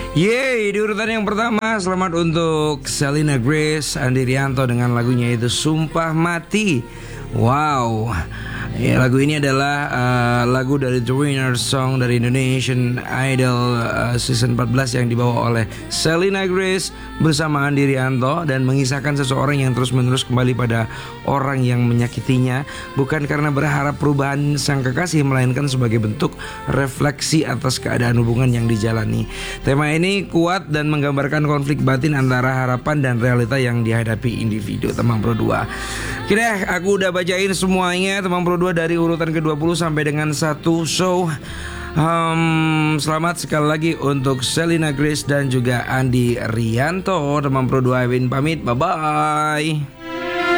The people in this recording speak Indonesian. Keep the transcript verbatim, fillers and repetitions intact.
Yeay, di urutan yang pertama selamat untuk Selena Grace, Andi Rianto dengan lagunya itu Sumpah Mati. Wow, ya, lagu ini adalah uh, lagu dari The Winner Song dari Indonesian Idol uh, season empat belas yang dibawa oleh Selena Grace bersama Andi Rianto dan mengisahkan seseorang yang terus-menerus kembali pada orang yang menyakitinya, bukan karena berharap perubahan sang kekasih, melainkan sebagai bentuk refleksi atas keadaan hubungan yang dijalani. Tema ini kuat dan menggambarkan konflik batin antara harapan dan realita yang dihadapi individu. Temang Pro dua. Oke deh, aku udah bacain semuanya Temang Pro dua dari urutan ke dua puluh sampai dengan satu. So um, selamat sekali lagi untuk Selena Grace dan juga Andi Rianto. Temang Pro dua Win pamit, bye bye.